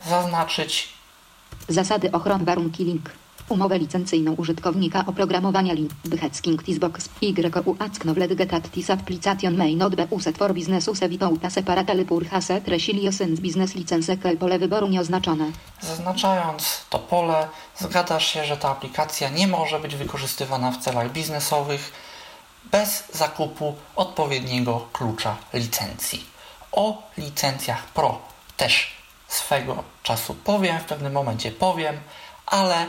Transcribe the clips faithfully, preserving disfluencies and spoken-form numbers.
zaznaczyć zasady ochrony, warunki, link. Umowę licencyjną użytkownika oprogramowania link. Hacking Xbox Y U Acknowled Getat Tis Application May Not Be Used for Business Use Without Separately Purchased Resilience Business License. Pole wyboru nieoznaczone. Zaznaczając to pole, zgadzasz się, że ta aplikacja nie może być wykorzystywana w celach biznesowych bez zakupu odpowiedniego klucza licencji. O licencjach Pro też swego czasu powiem, w pewnym momencie powiem, ale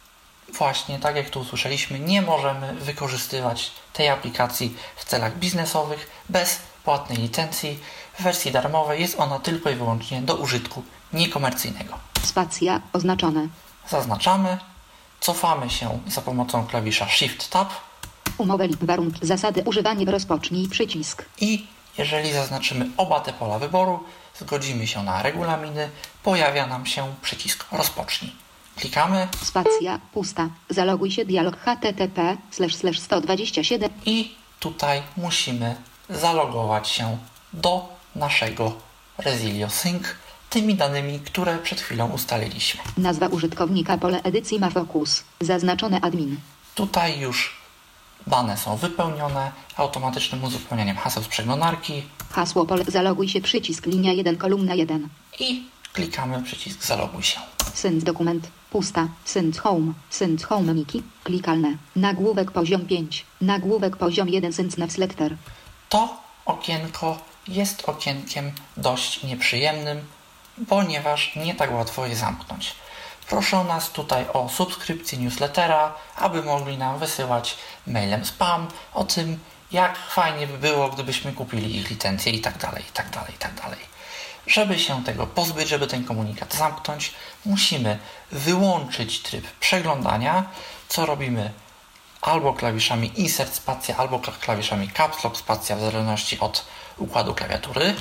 właśnie tak jak tu usłyszeliśmy, nie możemy wykorzystywać tej aplikacji w celach biznesowych bez płatnej licencji. W wersji darmowej jest ona tylko i wyłącznie do użytku niekomercyjnego. Spacja oznaczone. Zaznaczamy, cofamy się za pomocą klawisza Shift Tab. Umowę link, warunki, zasady, używanie, rozpocznij, przycisk. I jeżeli zaznaczymy oba te pola wyboru, zgodzimy się na regulaminy, pojawia nam się przycisk rozpocznij. Klikamy. Spacja, pusta. Zaloguj się, dialog H T T P slash slash sto dwadzieścia siedem. I tutaj musimy zalogować się do naszego Resilio Sync tymi danymi, które przed chwilą ustaliliśmy. Nazwa użytkownika, pole edycji ma fokus. Zaznaczone admin. Tutaj już dane są wypełnione automatycznym uzupełnianiem haseł z przeglądarki. Hasło, pole, zaloguj się, przycisk, linia jeden, kolumna jeden. I klikamy przycisk zaloguj się. Sync dokument, pusta, sync home, sync home Miki, klikalne, nagłówek poziom pięć, nagłówek poziom jeden, sync newsletter. To okienko jest okienkiem dość nieprzyjemnym, ponieważ nie tak łatwo je zamknąć. Proszą nas tutaj o subskrypcję newslettera, aby mogli nam wysyłać mailem spam o tym, jak fajnie by było, gdybyśmy kupili ich licencję i tak dalej, i tak dalej, i tak dalej. Żeby się tego pozbyć, żeby ten komunikat zamknąć, musimy wyłączyć tryb przeglądania, co robimy albo klawiszami Insert spacja, albo klawiszami Caps Lock spacja, w zależności od układu klawiatury.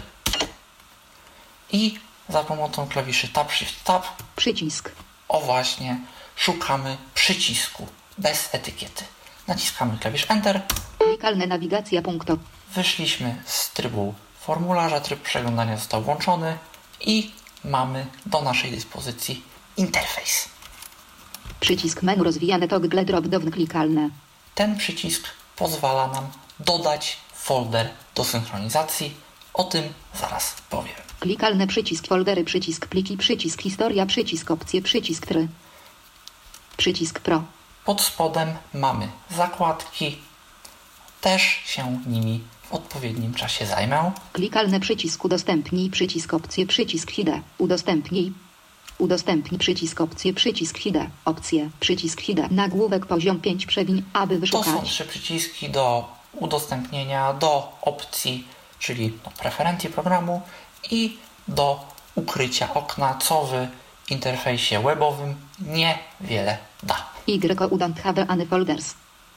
I za pomocą klawiszy Tab Shift Tab przycisk. O właśnie, szukamy przycisku bez etykiety. Naciskamy klawisz Enter. Klikalne nawigacja punkto. Wyszliśmy z trybu formularza, tryb przeglądania został włączony i mamy do naszej dyspozycji interfejs. Przycisk menu rozwijane toggle drop down klikalne. Ten przycisk pozwala nam dodać folder do synchronizacji. O tym zaraz powiem. Klikalne przycisk foldery, przycisk pliki, przycisk historia, przycisk opcje, przycisk trzy. Przycisk Pro. Pod spodem mamy zakładki. Też się nimi w odpowiednim czasie zajmę. Klikalny przycisk udostępnij, przycisk opcje, przycisk H I D. Udostępnij. Udostępnij przycisk opcje, przycisk H I D. Opcje, przycisk H I D. Nagłówek poziom pięć przewiń, aby wyszukać. To są trzy przyciski do udostępnienia, do opcji, czyli do preferencji programu i do ukrycia okna, co w interfejsie webowym niewiele da. Y don't have any folders.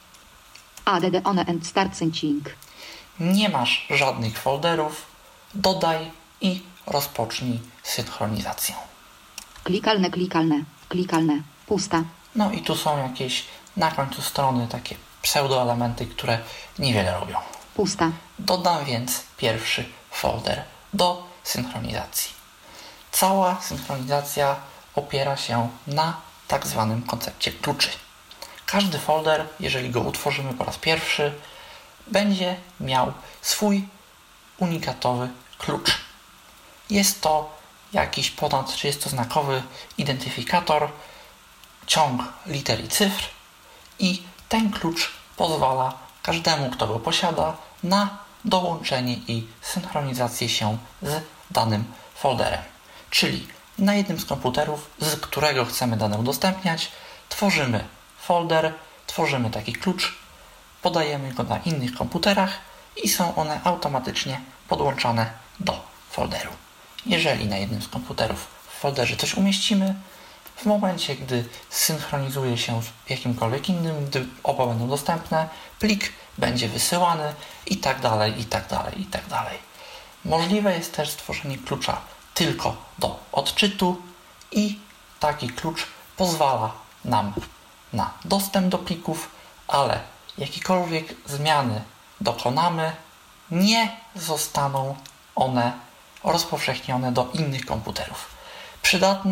Add on and start syncing. Nie masz żadnych folderów, dodaj i rozpocznij synchronizację. Klikalne, klikalne, klikalne, pusta. No i tu są jakieś na końcu strony takie pseudoelementy, które niewiele robią. Pusta. Dodam więc pierwszy folder do synchronizacji. Cała synchronizacja opiera się na tak zwanym koncepcie kluczy. Każdy folder, jeżeli go utworzymy po raz pierwszy, będzie miał swój unikatowy klucz. Jest to jakiś ponad trzydziestoznakowy identyfikator, ciąg liter i cyfr i ten klucz pozwala każdemu, kto go posiada, na dołączenie i synchronizację się z danym folderem. Czyli na jednym z komputerów, z którego chcemy dane udostępniać, tworzymy folder, tworzymy taki klucz, podajemy go na innych komputerach i są one automatycznie podłączane do folderu. Jeżeli na jednym z komputerów w folderze coś umieścimy, w momencie, gdy synchronizuje się z jakimkolwiek innym, gdy oba będą dostępne, plik będzie wysyłany i tak dalej, i tak dalej, i tak dalej. Możliwe jest też stworzenie klucza tylko do odczytu i taki klucz pozwala nam na dostęp do plików, ale jakiekolwiek zmiany dokonamy, nie zostaną one rozpowszechnione do innych komputerów. Przydatne